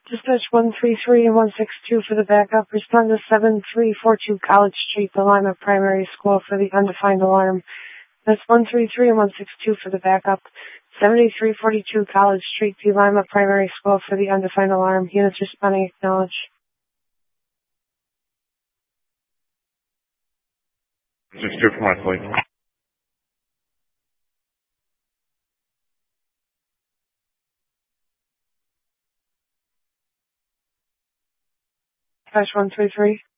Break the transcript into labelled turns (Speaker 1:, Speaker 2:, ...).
Speaker 1: Dispatch 133 and 162 for the backup. Respond to 7342 College Street, the Lima Primary School for the undefined alarm. That's 133 and 162 for the backup. 7342 College Street, the Lima Primary School for the undefined alarm. Units responding, acknowledge.
Speaker 2: 62 for my fleet.
Speaker 1: Dispatch 133.